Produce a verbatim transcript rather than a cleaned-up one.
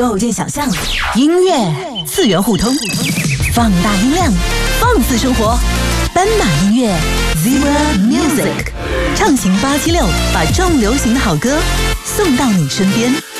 构建想象，音乐次元互通，放大音量，放肆生活。斑马音乐 Zebra Music， 畅行八七六，把重流行的好歌送到你身边。